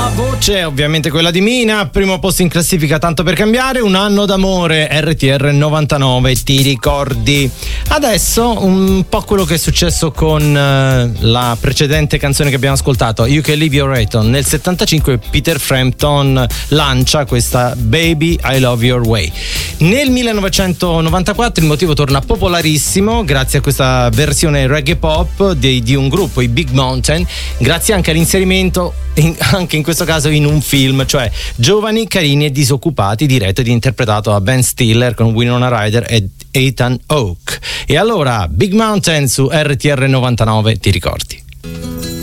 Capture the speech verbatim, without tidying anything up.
La voce è ovviamente quella di Mina, primo posto in classifica tanto per cambiare, Un anno d'amore, R T R novantanove, ti ricordi? Adesso un po' quello che è successo con uh, la precedente canzone che abbiamo ascoltato, You Can Leave Your Rayton. Nel settantacinque Peter Frampton lancia questa Baby I Love Your Way. Nel millenovecentonovantaquattro il motivo torna popolarissimo grazie a questa versione reggae pop di, di un gruppo, i Big Mountain, grazie anche all'inserimento in, anche in questo caso in un film, cioè Giovani, carini e disoccupati, diretto ed interpretato da Ben Stiller con Winona Ryder ed Ethan Hawke. E allora Big Mountain su R T R novantanove, ti ricordi?